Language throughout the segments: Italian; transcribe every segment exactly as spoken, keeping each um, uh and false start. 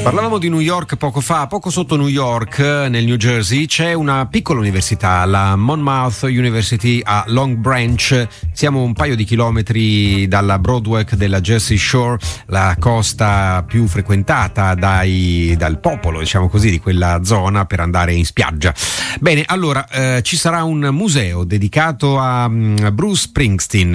Parlavamo di New York poco fa, poco sotto New York, nel New Jersey, c'è una piccola università, la Monmouth University a Long Branch. Siamo un paio di chilometri dalla Broadway della Jersey Shore, la costa più frequentata dai, dal popolo, diciamo così, di quella zona per andare in spiaggia. Bene, allora eh, ci sarà un museo dedicato a um, Bruce Springsteen,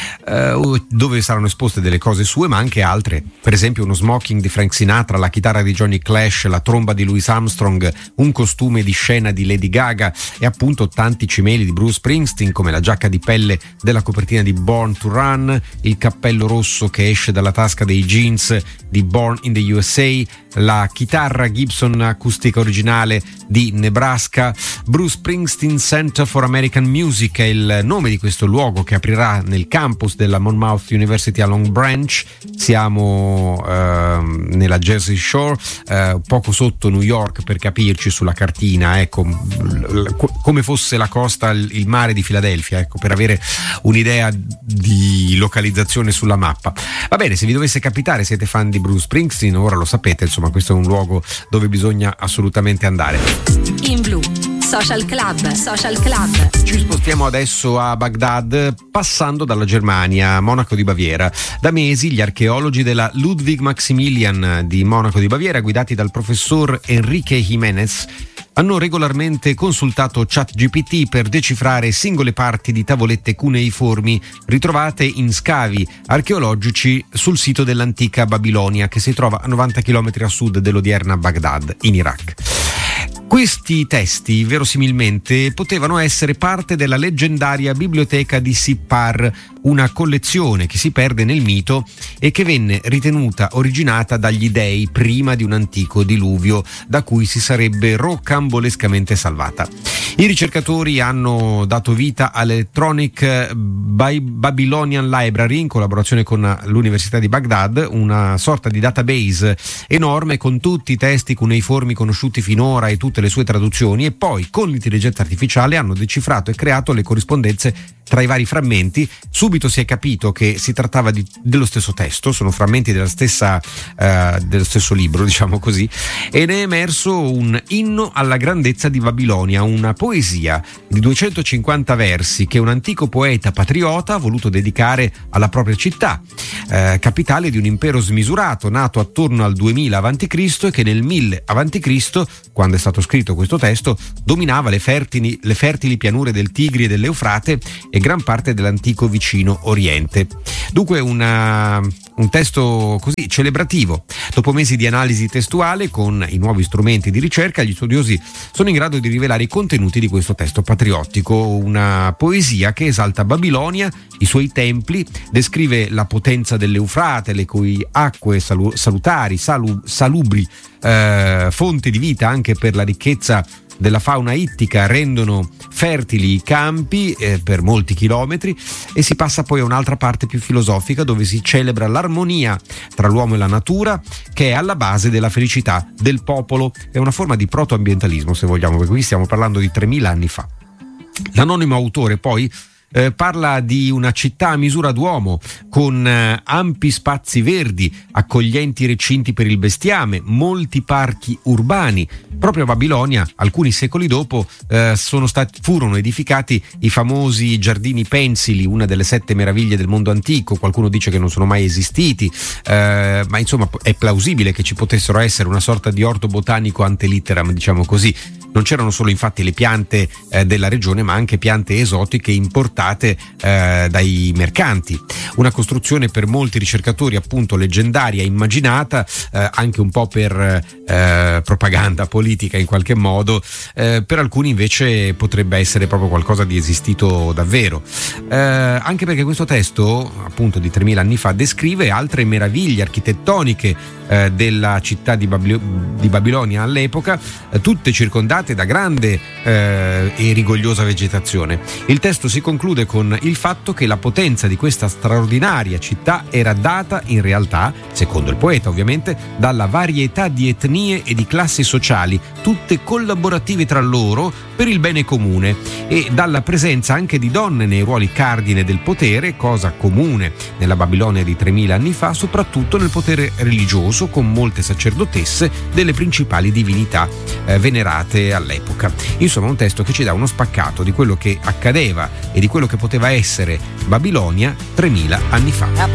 eh, dove saranno esposte delle cose sue, ma anche altre. Per esempio uno smoking di Frank Sinatra, la chitarra di Johnny Clash, la tromba di Louis Armstrong, un costume di scena di Lady Gaga e appunto tanti cimeli di Bruce Springsteen, come la giacca di pelle della copertina di Born to Run, il cappello rosso che esce dalla tasca dei jeans di Born in the U S A, la chitarra Gibson acustica originale di Nebraska. Bruce Springsteen Center for American Music è il nome di questo luogo che aprirà nel campus della Monmouth University a Long Branch. Siamo eh, nella Jersey Shore, eh, poco sotto New York per capirci sulla cartina, ecco, l- come fosse la costa, il, il mare di Filadelfia, ecco, per avere un'idea di localizzazione sulla mappa. Va bene, se vi dovesse capitare, siete fan di Bruce Springsteen, ora lo sapete, insomma, questo è un luogo dove bisogna assolutamente andare. In Blu Social Club, Social Club. Ci spostiamo adesso a Baghdad, passando dalla Germania, Monaco di Baviera. Da mesi gli archeologi della Ludwig Maximilian di Monaco di Baviera, guidati dal professor Enrique Jiménez, hanno regolarmente consultato ChatGPT per decifrare singole parti di tavolette cuneiformi ritrovate in scavi archeologici sul sito dell'antica Babilonia, che si trova a novanta chilometri a sud dell'odierna Baghdad, in Iraq. Questi testi verosimilmente potevano essere parte della leggendaria biblioteca di Sippar, una collezione che si perde nel mito e che venne ritenuta originata dagli dei prima di un antico diluvio da cui si sarebbe rocambolescamente salvata. I ricercatori hanno dato vita all'Electronic Babylonian Library in collaborazione con l'Università di Baghdad, una sorta di database enorme con tutti i testi cuneiformi conosciuti finora e tutte le sue traduzioni, e poi con l'intelligenza artificiale hanno decifrato e creato le corrispondenze tra i vari frammenti. Subito si è capito che si trattava di, dello stesso testo, sono frammenti della stessa, eh, dello stesso libro, diciamo così, ed è emerso un inno alla grandezza di Babilonia, una poesia di duecentocinquanta versi che un antico poeta patriota ha voluto dedicare alla propria città, eh, capitale di un impero smisurato nato attorno al duemila avanti Cristo e che nel mille avanti Cristo, quando è stato scritto questo testo, dominava le fertili, le fertili pianure del Tigri e dell'Eufrate e gran parte dell'antico vicino Oriente. Dunque una, un testo così celebrativo. Dopo mesi di analisi testuale con i nuovi strumenti di ricerca, gli studiosi sono in grado di rivelare i contenuti di questo testo patriottico, una poesia che esalta Babilonia, i suoi templi, descrive la potenza dell'Eufrate, le cui acque salu- salutari, salu- salubri, eh, fonte di vita anche per la ricchezza della fauna ittica, rendono fertili i campi eh, per molti chilometri, e si passa poi a un'altra parte più filosofica dove si celebra l'armonia tra l'uomo e la natura, che è alla base della felicità del popolo. È una forma di protoambientalismo, se vogliamo, perché qui stiamo parlando di tremila anni fa. L'anonimo autore poi Eh, parla di una città a misura d'uomo con eh, ampi spazi verdi, accoglienti recinti per il bestiame, molti parchi urbani. Proprio a Babilonia, alcuni secoli dopo, eh, sono stati, furono edificati i famosi giardini pensili, una delle sette meraviglie del mondo antico. Qualcuno dice che non sono mai esistiti, eh, ma insomma è plausibile che ci potessero essere una sorta di orto botanico ante litteram, diciamo così. Non c'erano solo infatti le piante eh, della regione, ma anche piante esotiche importate eh, dai mercanti. Una costruzione per molti ricercatori appunto leggendaria, immaginata, eh, anche un po' per eh, propaganda politica in qualche modo, eh, per alcuni invece potrebbe essere proprio qualcosa di esistito davvero. Eh, anche perché questo testo, appunto di tremila anni fa, descrive altre meraviglie architettoniche eh, della città di, Babilo- di Babilonia all'epoca, eh, tutte circondate da grande eh, e rigogliosa vegetazione. Il testo si conclude con il fatto che la potenza di questa straordinaria città era data in realtà, secondo il poeta ovviamente, dalla varietà di etnie etnie e di classi sociali, tutte collaborative tra loro per il bene comune, e dalla presenza anche di donne nei ruoli cardine del potere, cosa comune nella Babilonia di tremila anni fa, soprattutto nel potere religioso, con molte sacerdotesse delle principali divinità eh, venerate all'epoca. Insomma, un testo che ci dà uno spaccato di quello che accadeva e di quello che poteva essere Babilonia tremila anni fa.